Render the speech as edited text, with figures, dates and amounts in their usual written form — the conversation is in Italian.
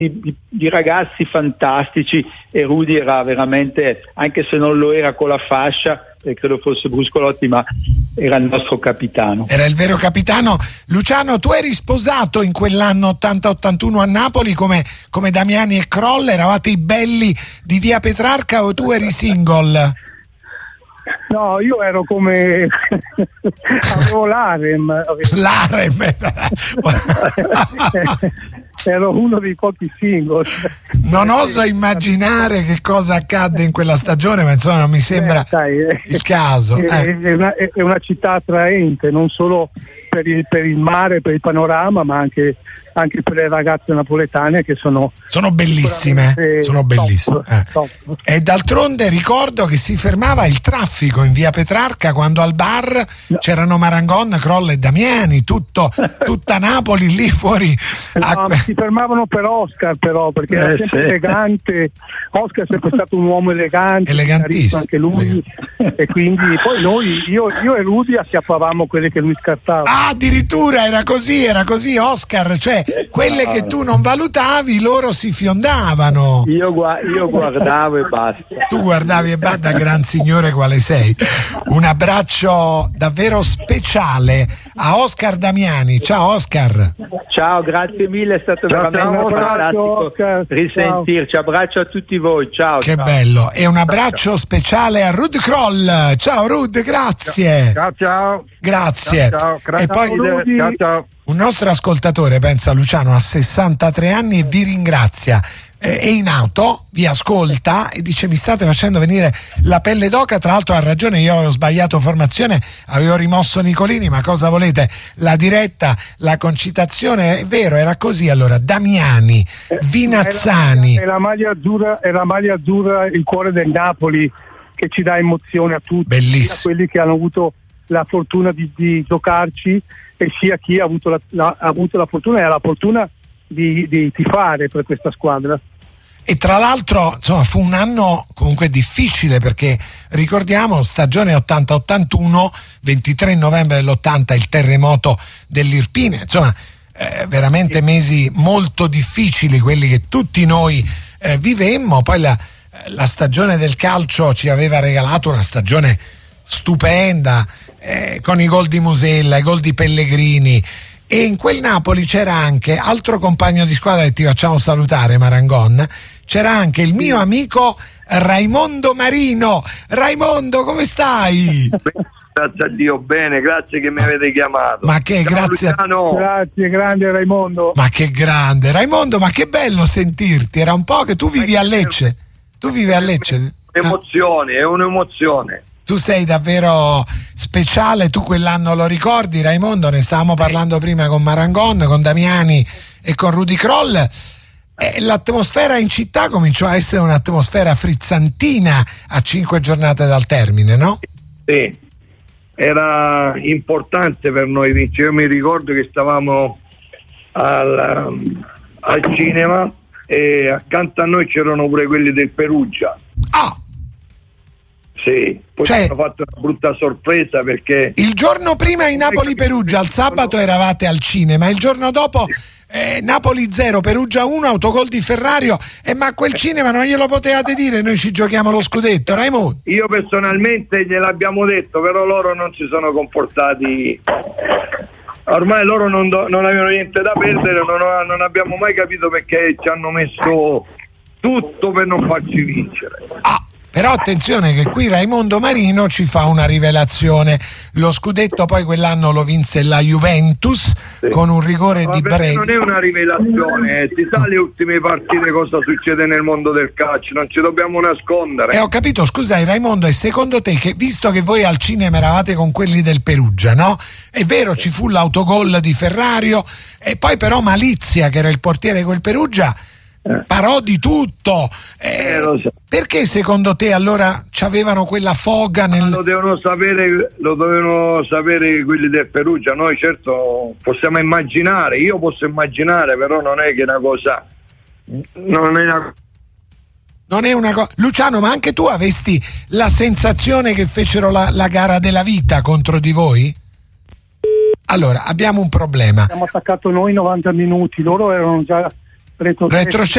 di ragazzi fantastici, e Rudy era veramente, anche se non lo era con la fascia, credo fosse Bruscolotti, ma era il nostro capitano. Era il vero capitano. Luciano, tu eri sposato in quell'anno 80-81 a Napoli come Damiani e Kroll? Eravate i belli di via Petrarca o tu eri single? No, io ero come avevo l'harem. Ero uno dei pochi single. Non oso immaginare che cosa accadde in quella stagione, ma insomma non mi sembra il caso. È una città attraente, non solo per il mare, per il panorama, ma anche per le ragazze napoletane che sono bellissime. Sono bellissime. Top. E d'altronde ricordo che si fermava il traffico in via Petrarca quando al bar c'erano Marangon, Kroll e Damiani, tutta Napoli lì fuori. Si fermavano per Oscar, però, perché era sempre elegante. Oscar è sempre stato un uomo elegantissimo anche lui, e quindi poi io e Rudy acchiappavamo quelle che lui scartava. Ah, addirittura era così Oscar, cioè quelle che tu non valutavi loro si fiondavano. Io guardavo e basta. Tu guardavi e basta, gran signore quale sei. Un abbraccio davvero speciale a Oscar Damiani. Ciao Oscar. Ciao, grazie mille, è stato veramente fantastico risentirci. Abbraccio a tutti voi, ciao. Che bello. E un abbraccio speciale a Ruud Kroll. Ciao Ruud, grazie. Ciao. Grazie. Ciao. E poi ciao. Un nostro ascoltatore, pensa Luciano, ha 63 anni e vi ringrazia. È in auto, vi ascolta e dice: mi state facendo venire la pelle d'oca. Tra l'altro ha ragione, io avevo sbagliato formazione, avevo rimosso Nicolini, ma cosa volete? La diretta, la concitazione, è vero, era così. Allora Damiani, Vinazzani, è la maglia azzurra, il cuore del Napoli, che ci dà emozione a tutti, bellissimo, sia quelli che hanno avuto la fortuna di giocarci, e sia chi ha avuto la fortuna e ha la fortuna di tifare per questa squadra. E tra l'altro, insomma, fu un anno comunque difficile, perché ricordiamo stagione 80-81, 23 novembre dell'80 il terremoto dell'Irpine, insomma veramente mesi molto difficili quelli che tutti noi vivemmo. Poi la stagione del calcio ci aveva regalato una stagione stupenda, con i gol di Musella, i gol di Pellegrini. E in quel Napoli c'era anche altro compagno di squadra che ti facciamo salutare, Marangon, c'era anche il mio amico Raimondo Marino. Raimondo, come stai? Grazie a Dio, bene, grazie che mi avete chiamato. Ma che grazie, grazie, grande Raimondo. Ma che grande Raimondo, ma che bello sentirti. Era un po' che tu vivi a Lecce. Tu vivi a Lecce? Emozione, è un'emozione. Tu sei davvero speciale, tu quell'anno lo ricordi, Raimondo? Ne stavamo parlando prima con Marangon, con Damiani e con Rudy Kroll. L'atmosfera in città cominciò a essere un'atmosfera frizzantina a 5 giornate dal termine, no? Sì, era importante per noi vincere. Io mi ricordo che stavamo al cinema e accanto a noi c'erano pure quelli del Perugia. Ah! Sì, poi hanno fatto una brutta sorpresa, perché il giorno prima in Napoli-Perugia, al sabato eravate al cinema, il giorno dopo Napoli 0, Perugia 1, autogol di Ferrario. Ma a quel cinema non glielo potevate dire, noi ci giochiamo lo scudetto, Raimondo? Io personalmente gliel'abbiamo detto, però loro non si sono comportati. Ormai loro non avevano niente da perdere, non abbiamo mai capito perché ci hanno messo tutto per non farci vincere. Però attenzione che qui Raimondo Marino ci fa una rivelazione. Lo scudetto poi quell'anno lo vinse la Juventus, sì, con un rigore di Brevi. Non è una rivelazione, si sa le ultime partite cosa succede nel mondo del calcio, non ci dobbiamo nascondere. Ho capito, scusa Raimondo, e secondo te, che visto che voi al cinema eravate con quelli del Perugia, no? È vero, ci fu l'autogol di Ferrario, e poi però Malizia, che era il portiere di quel Perugia, parò di tutto. Lo so. Perché secondo te allora c'avevano quella foga nel... Lo dovevano sapere quelli del Perugia. Noi certo possiamo immaginare, io posso immaginare, però non è che una cosa, non è una cosa. Luciano, ma anche tu avesti la sensazione che fecero la gara della vita contro di voi? Allora abbiamo un problema. Abbiamo attaccato noi 90 minuti, loro erano già retrocesse